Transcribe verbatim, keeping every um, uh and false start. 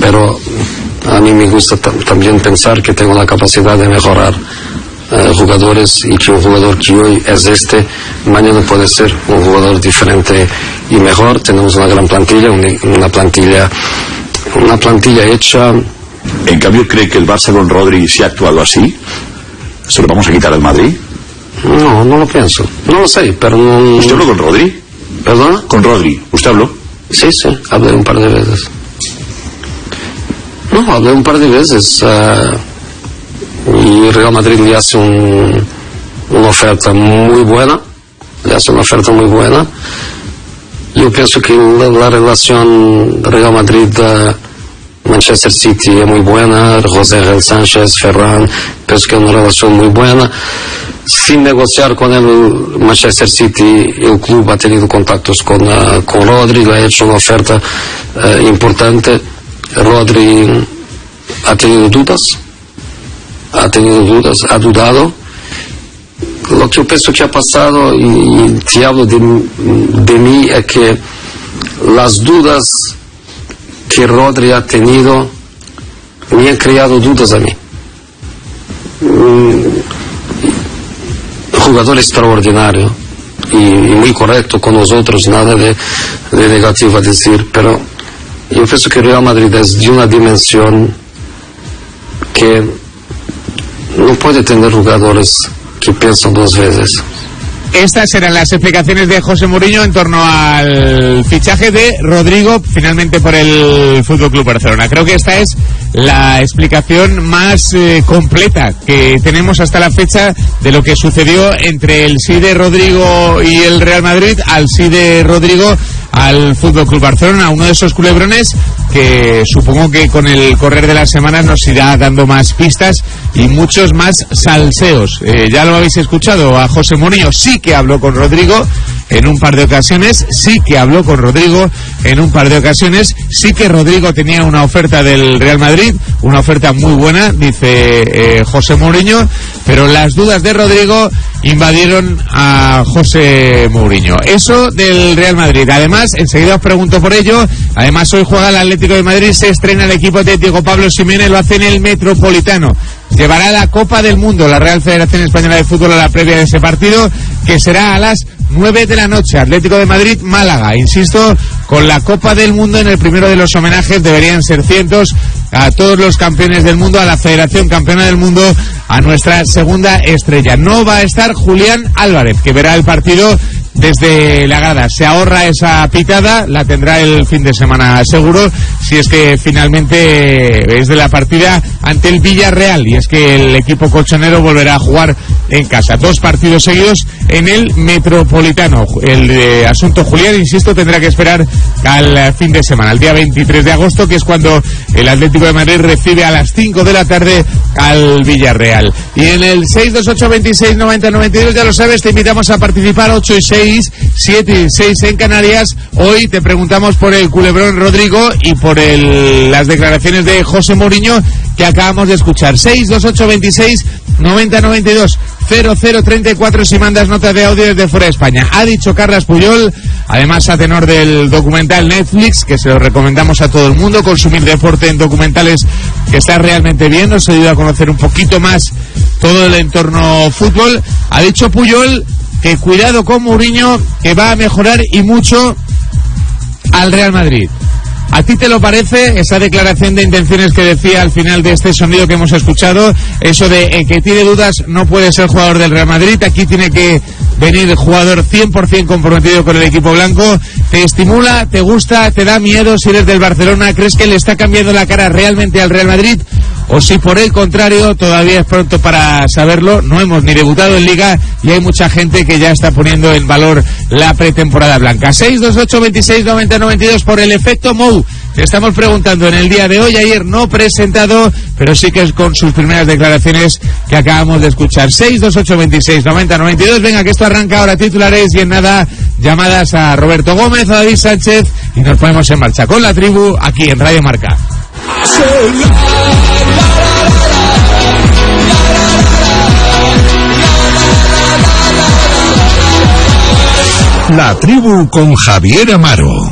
pero a mí me gusta t- también pensar que tengo la capacidad de mejorar uh, jugadores, y que un jugador que hoy es este, mañana puede ser un jugador diferente y mejor. Tenemos una gran plantilla, una, una plantilla una plantilla hecha. En cambio, ¿cree que el Barça con Rodri, si ha actuado así, se lo vamos a quitar al Madrid? No, no lo pienso, no lo sé, pero no... ¿Usted habló con Rodri? ¿Perdona? Con Rodri, ¿usted habló? Sí, sí, hablé un par de veces. No, hablé un par de veces. Uh, y Real Madrid le hace un, una oferta muy buena. Le hace una oferta muy buena. Yo pienso que la, la relación Real Madrid-Manchester uh, City es muy buena. José Real Sánchez, Ferran, pienso que es una relación muy buena. Sin negociar con el Manchester City, el club ha tenido contactos con, uh, con Rodri, le ha hecho una oferta uh, importante. Rodri ha tenido dudas, ha tenido dudas, ha dudado. Lo que yo pienso que ha pasado, y, y te hablo de, de mí, es que las dudas que Rodri ha tenido me han creado dudas a mí. Mm, jugador extraordinario y, y muy correcto con nosotros, nada de, de negativo a decir, pero yo pienso que Real Madrid es de una dimensión que no puede tener jugadores que piensan dos veces. Estas eran las explicaciones de José Mourinho en torno al fichaje de Rodrigo, finalmente por el F C Barcelona. Creo que esta es la explicación más eh, completa que tenemos hasta la fecha de lo que sucedió entre el sí de Rodrigo y el Real Madrid al sí de Rodrigo al F C Barcelona, uno de esos culebrones que supongo que con el correr de las semanas nos irá dando más pistas y muchos más salseos. Eh, ya lo habéis escuchado a José Mourinho, sí que habló con Rodrigo en un par de ocasiones, sí que habló con Rodrigo en un par de ocasiones, sí que Rodrigo tenía una oferta del Real Madrid, una oferta muy buena, dice eh, José Mourinho, pero las dudas de Rodrigo invadieron a José Mourinho. Eso del Real Madrid. Además, enseguida os pregunto por ello. Además, hoy juega el Atlético de Madrid, se estrena el equipo atlético. Pablo Simeone lo hace en el Metropolitano. Llevará la Copa del Mundo, la Real Federación Española de Fútbol, a la previa de ese partido, que será a las nueve de la noche. Atlético de Madrid, Málaga. Insisto, con la Copa del Mundo en el primero de los homenajes, deberían ser cientos a todos los campeones del mundo, a la Federación Campeona del Mundo, a nuestra segunda estrella. No va a estar Julián Álvarez, que verá el partido desde la grada. Se ahorra esa pitada, la tendrá el fin de semana seguro, si es que finalmente es de la partida ante el Villarreal, y es que el equipo colchonero volverá a jugar en casa. Dos partidos seguidos en el Metropolitano. El eh, asunto Julián, insisto, tendrá que esperar al fin de semana, el día veintitrés de agosto, que es cuando el Atlético de Madrid recibe a las cinco de la tarde al Villarreal. Y en el seis dos ocho veintiséis noventa noventa y dos, ya lo sabes, te invitamos a participar. Ocho y seis, siete y seis en Canarias. Hoy te preguntamos por el culebrón Rodrigo y por el, las declaraciones de José Mourinho que acabamos de escuchar. Seis dos ocho veintiséis noventa noventa y dos, cero cero treinta y cuatro si mandas nota de audio desde fuera de España. Ha dicho Carles Puyol, además a tenor del documental Netflix, que se lo recomendamos a todo el mundo, consumir deporte en documentales, que está realmente bien, nos ayuda a conocer un poquito más todo el entorno fútbol. Ha dicho Puyol que cuidado con Mourinho, que va a mejorar y mucho al Real Madrid. ¿A ti te lo parece esa declaración de intenciones que decía al final de este sonido que hemos escuchado? Eso de el que tiene dudas no puede ser jugador del Real Madrid. Aquí tiene que venir jugador cien por ciento comprometido con el equipo blanco. ¿Te estimula? ¿Te gusta? ¿Te da miedo si eres del Barcelona? ¿Crees que le está cambiando la cara realmente al Real Madrid? O si por el contrario, todavía es pronto para saberlo, no hemos ni debutado en Liga y hay mucha gente que ya está poniendo en valor la pretemporada blanca. seis dos ocho veintiséis noventa noventa y dos por el efecto Mou. Te estamos preguntando en el día de hoy, ayer no presentado, pero sí que es con sus primeras declaraciones que acabamos de escuchar. seis dos ocho veintiséis noventa noventa y dos, venga que esto arranca ahora, titulares y en nada llamadas a Roberto Gómez, a David Sánchez y nos ponemos en marcha con la tribu aquí en Radio Marca. La tribu con Javier Amaro.